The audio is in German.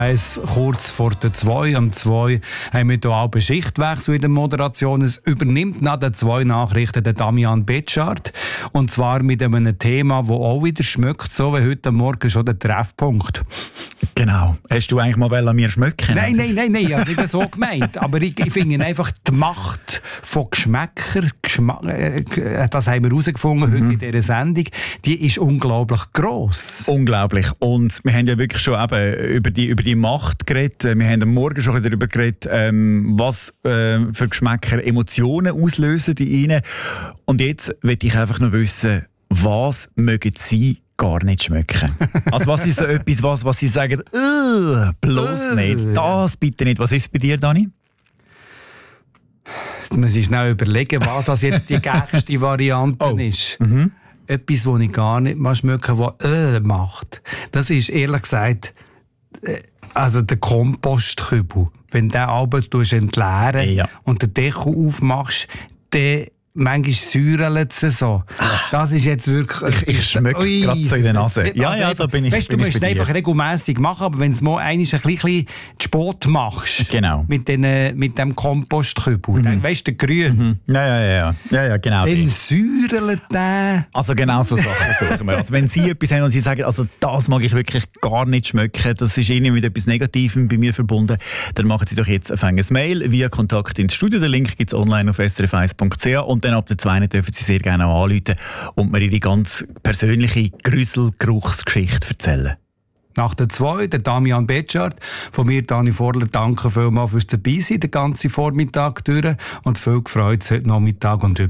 Kurz vor der 2, am 2 haben wir hier auch einen Schichtwechsel in der Moderation. Es übernimmt nach den 2 Nachrichten der Damian Betschart. Und zwar mit einem Thema, das auch wieder schmeckt, so wie heute Morgen schon der Treffpunkt. Genau. Hast du eigentlich mal an mir schmecken? Nein, ich habe nicht so gemeint. Aber ich finde einfach die Macht von Geschmäckern, das haben wir herausgefunden heute in dieser Sendung, die ist unglaublich gross. Unglaublich. Und wir haben ja wirklich schon eben über die Macht geredet. Wir haben am Morgen schon darüber geredet, was für Geschmäcker Emotionen auslösen in ihnen. Und jetzt möchte ich einfach noch wissen, was mögen Sie gar nicht schmecken? Also was ist so etwas, was Sie sagen, bloß nicht, das bitte nicht. Was ist es bei dir, Dani? Jetzt muss ich schnell überlegen, was das jetzt die gängigste Variante ist. Etwas, das ich gar nicht mal schmecken, was macht. Das ist ehrlich gesagt also der Kompostkübel. Wenn du den Abend entleeren und den Deckel aufmachst, dann manchmal säurelt es so. Das ist jetzt wirklich... Ich schmecke es gerade so in der Nase. Ja, da bin ich. Weißt, du musst es einfach regelmässig machen, aber wenn du mal einmal ein bisschen Sport machst, genau. mit dem Kompostkübel, dann weißt du, der Grün. Ja, genau. Dann säurelt der. Also genau so Sachen suchen wir. Also wenn Sie etwas haben und Sie sagen, also das mag ich wirklich gar nicht schmecken, das ist irgendwie mit etwas Negativem bei mir verbunden, dann machen Sie doch jetzt ein Mail via Kontakt ins Studio. Den Link gibt es online auf srf1.ch und dann ab der 2 dürfen Sie sehr gerne auch anrufen und mir Ihre ganz persönliche Grüsselgeruchsgeschichte erzählen. Nach der 2, der Damian Betschart. Von mir, Dani Vorler, danke vielmals fürs Dabeisein, den ganzen Vormittag durch. Und viel gefreut heute Nachmittag und